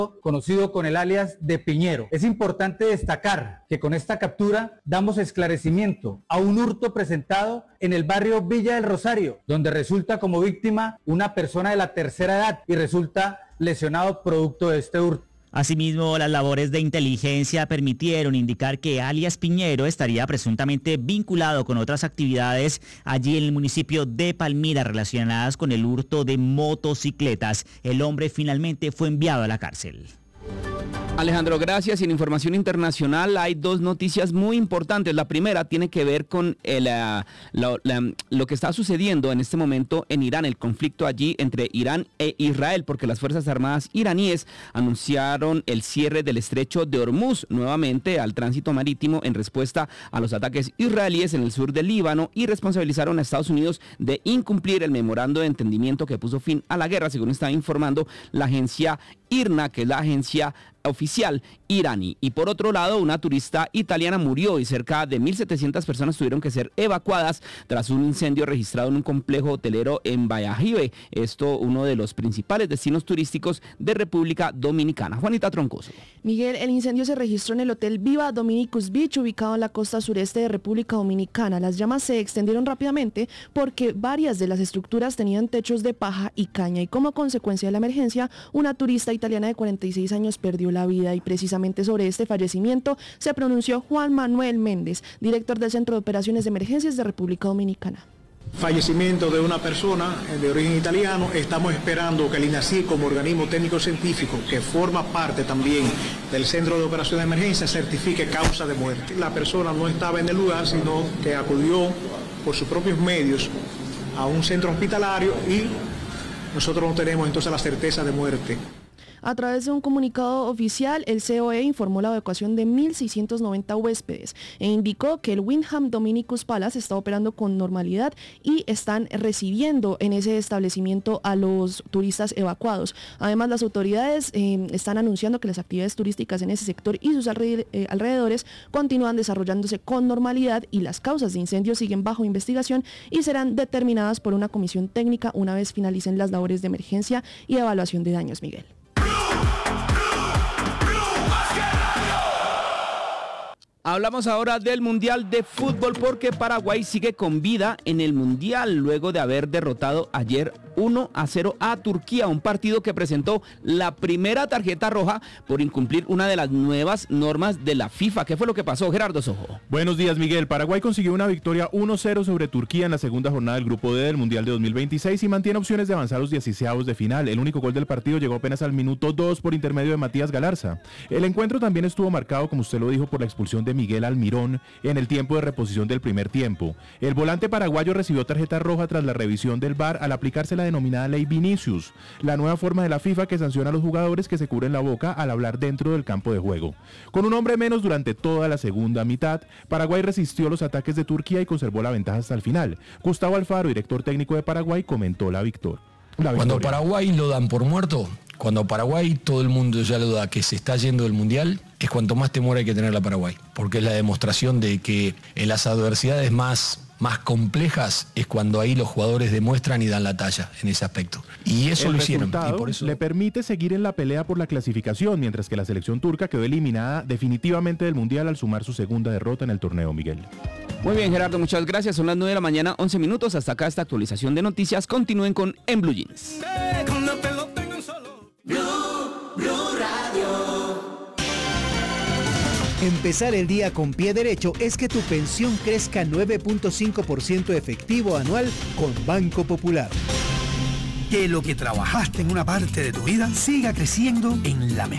conocido con el alias de Piñero. Es importante destacar que con esta captura damos esclarecimiento a un hurto presentado en el barrio Villa del Rosario, donde resulta como víctima una persona de la tercera edad y resulta lesionado producto de este hurto. Asimismo, las labores de inteligencia permitieron indicar que alias Piñero estaría presuntamente vinculado con otras actividades allí en el municipio de Palmira relacionadas con el hurto de motocicletas. El hombre finalmente fue enviado a la cárcel. Alejandro, gracias. Y en información internacional hay dos noticias muy importantes. La primera tiene que ver con lo que está sucediendo en este momento en Irán, el conflicto allí entre Irán e Israel, porque las Fuerzas Armadas iraníes anunciaron el cierre del estrecho de Hormuz nuevamente al tránsito marítimo en respuesta a los ataques israelíes en el sur del Líbano y responsabilizaron a Estados Unidos de incumplir el memorando de entendimiento que puso fin a la guerra, según está informando la agencia IRNA, que es la agencia oficial iraní. Y por otro lado, una turista italiana murió y cerca de 1.700 personas tuvieron que ser evacuadas tras un incendio registrado en un complejo hotelero en Bayahibe. Esto uno de los principales destinos turísticos de República Dominicana. Juanita Troncoso. Miguel, el incendio se registró en el Hotel Viva Dominicus Beach, ubicado en la costa sureste de República Dominicana. Las llamas se extendieron rápidamente porque varias de las estructuras tenían techos de paja y caña y como consecuencia de la emergencia, una turista italiana de 46 años perdió la vida y precisamente sobre este fallecimiento se pronunció Juan Manuel Méndez, director del Centro de Operaciones de Emergencias de República Dominicana. Fallecimiento de una persona de origen italiano. Estamos esperando que el INACIR, como organismo técnico científico que forma parte también del Centro de Operaciones de Emergencia, certifique causa de muerte. La persona no estaba en el lugar, sino que acudió por sus propios medios a un centro hospitalario y nosotros no tenemos entonces la certeza de muerte. A través de un comunicado oficial, el COE informó la evacuación de 1.690 huéspedes e indicó que el Wyndham Dominicus Palace está operando con normalidad y están recibiendo en ese establecimiento a los turistas evacuados. Además, las autoridades están anunciando que las actividades turísticas en ese sector y sus alrededores continúan desarrollándose con normalidad y las causas de incendio siguen bajo investigación y serán determinadas por una comisión técnica una vez finalicen las labores de emergencia y evaluación de daños, Miguel. Hablamos ahora del Mundial de Fútbol porque Paraguay sigue con vida en el Mundial luego de haber derrotado ayer 1-0 a Turquía, un partido que presentó la primera tarjeta roja por incumplir una de las nuevas normas de la FIFA. ¿Qué fue lo que pasó, Gerardo Sojo? Buenos días, Miguel. Paraguay consiguió una victoria 1-0 sobre Turquía en la segunda jornada del Grupo D del Mundial de 2026 y mantiene opciones de avanzar a los 16avos de final. El único gol del partido llegó apenas al minuto 2 por intermedio de Matías Galarza. El encuentro también estuvo marcado, como usted lo dijo, por la expulsión de Miguel Almirón en el tiempo de reposición del primer tiempo. El volante paraguayo recibió tarjeta roja tras la revisión del VAR al aplicarse la denominada Ley Vinicius, la nueva forma de la FIFA que sanciona a los jugadores que se cubren la boca al hablar dentro del campo de juego. Con un hombre menos durante toda la segunda mitad, Paraguay resistió los ataques de Turquía y conservó la ventaja hasta el final. Gustavo Alfaro, director técnico de Paraguay, comentó la victoria. Cuando Paraguay lo dan por muerto, cuando Paraguay todo el mundo ya lo da que se está yendo del Mundial, es cuanto más temor hay que tener a Paraguay, porque es la demostración de que en las adversidades más complejas es cuando ahí los jugadores demuestran y dan la talla en ese aspecto. Y eso lo hicieron. Y por eso le permite seguir en la pelea por la clasificación, mientras que la selección turca quedó eliminada definitivamente del Mundial al sumar su segunda derrota en el torneo, Miguel. Muy bien, Gerardo, muchas gracias. Son las 9 de la mañana, 11 minutos. Hasta acá esta actualización de noticias. Continúen con En Blue Jeans. Empezar el día con pie derecho es que tu pensión crezca 9.5% efectivo anual con Banco Popular. Que lo que trabajaste en una parte de tu vida siga creciendo en la mejor